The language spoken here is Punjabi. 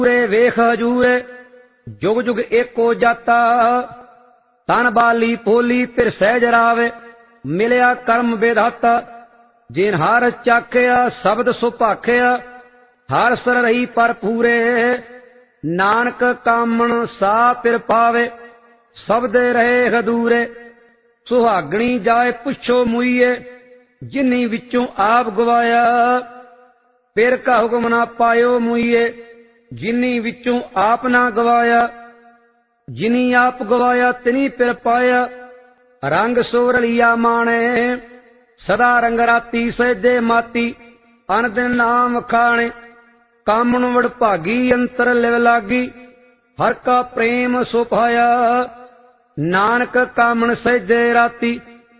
ਵੇਖ ਹਜੂਰੇ ਜੁਗ ਜੁਗ ਏਕੋ ਜਾਤਾ। ਤਨ ਬਾਲੀ ਪੋਲੀ ਫਿਰ ਸਹਿਜ ਰਾਵੇ ਮਿਲਿਆ ਕਰਮ ਵਿਧਾਤਾ। ਜਿਨ ਹਰ ਚਾਖਿਆ ਸ਼ਬਦ ਸੁਭਾਖਿਆ ਹਰ ਸਰ ਰਹੀ ਪਰ ਪੂਰੇ। ਨਾਨਕ ਕਾਮਣ ਸਾ ਪਿਰ ਪਾਵੇ ਸਬਦੇ ਰਹੇ ਹਦੂਰੇ। ਸੁਹਾਗਣੀ ਜਾਏ ਪੁੱਛੋ ਮੁਈਏ ਜਿਨੀ ਵਿੱਚੋਂ ਆਪ ਗਵਾਇਆ। ਪਿਰ ਕਾ ਹੁਕਮ ਨਾ ਪਾਇਓ ਮੁਈਏ ਜਿਨੀ ਵਿੱਚੋਂ ਆਪ ਨਾ ਗਵਾਇਆ। ਜਿਨੀ ਆਪ ਗਵਾਇਆ ਤਿਨੀ ਪਿਰ ਪਾਇਆ। ਰੰਗ ਸੋ ਰਲੀਆ ਮਾਣੇ ਸਦਾ ਰੰਗ ਰਾਤੀ ਸਹਿਜੇ ਮਾਤੀ। ਅਨ ਦਿਨ ਨਾਮ ਖਾਣੇ ਕਾਮਣ ਵਡਭਾਗੀ ਅੰਤਰ ਲਿਵ ਲਾਗੀ। ਹਰ ਕਾ ਪ੍ਰੇਮ ਸੁ ਪਾਇਆ ਨਾਨਕ ਕਾਮਣ ਸਹਿਜੇ ਰਾਤੀ।